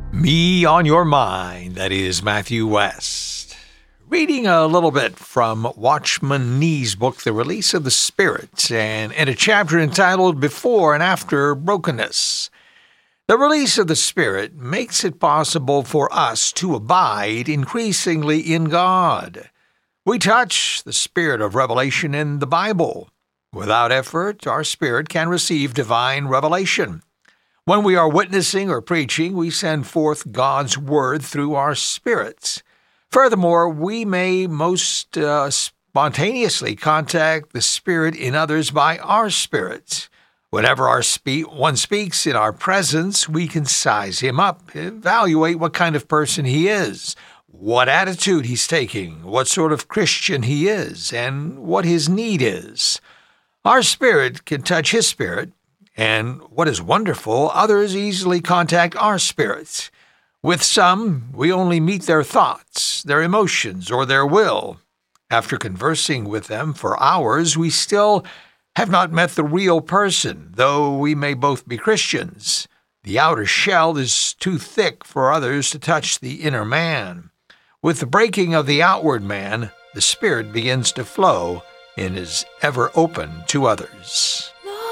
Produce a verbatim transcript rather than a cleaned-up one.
Me on Your Mind, that is Matthew West. Reading a little bit from Watchman Nee's book, The Release of the Spirit, and in a chapter entitled Before and After Brokenness. The release of the Spirit makes it possible for us to abide increasingly in God. We touch the spirit of revelation in the Bible. Without effort, our spirit can receive divine revelation. When we are witnessing or preaching, we send forth God's word through our spirits. Furthermore, we may most uh, spontaneously contact the Spirit in others by our spirits. Whenever our spe- one speaks in our presence, we can size him up, evaluate what kind of person he is, what attitude he's taking, what sort of Christian he is, and what his need is. Our spirit can touch his spirit, and what is wonderful, others easily contact our spirits. With some, we only meet their thoughts, their emotions, or their will. After conversing with them for hours, we still have not met the real person, though we may both be Christians. The outer shell is too thick for others to touch the inner man. With the breaking of the outward man, the Spirit begins to flow and is ever open to others.